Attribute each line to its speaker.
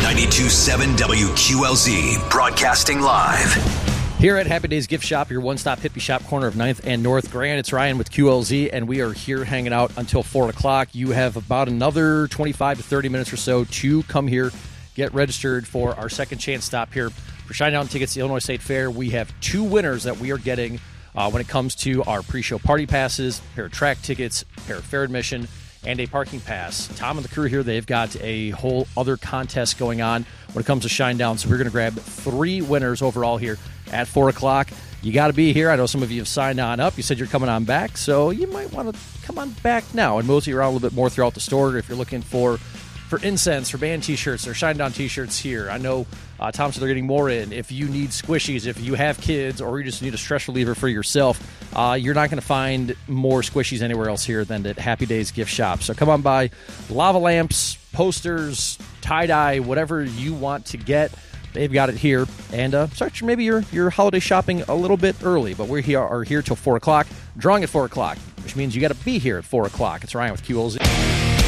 Speaker 1: 92.7 WQLZ, broadcasting live.
Speaker 2: Here at Happy Days Gift Shop, your one-stop hippie shop, corner of 9th and North Grand. It's Ryan with QLZ, and we are here hanging out until 4 o'clock. You have about another 25 to 30 minutes or so to come here, get registered for our second chance stop here for Shinedown tickets to the Illinois State Fair. We have two winners that we are getting when it comes to our pre-show party passes, pair of track tickets, pair of fair admission, and a parking pass. Tom and the crew here, they've got a whole other contest going on when it comes to Shinedown, so we're going to grab three winners overall here at 4 o'clock. You got to be here. I know some of you have signed on up. You said you're coming on back, so you might want to come on back now and mosey around a little bit more throughout the store if you're looking for incense, for band t-shirts, or Shinedown t-shirts here. I know Tom said they're getting more in. If you need squishies, if you have kids, or you just need a stress reliever for yourself, you're not going to find more squishies anywhere else here than at Happy Days Gift Shop. So come on by. Lava lamps, posters, tie-dye, whatever you want to get, they've got it here. And start maybe your holiday shopping a little bit early, but we are here till 4 o'clock, drawing at 4 o'clock, which means you got to be here at 4 o'clock. It's Ryan with QLZ.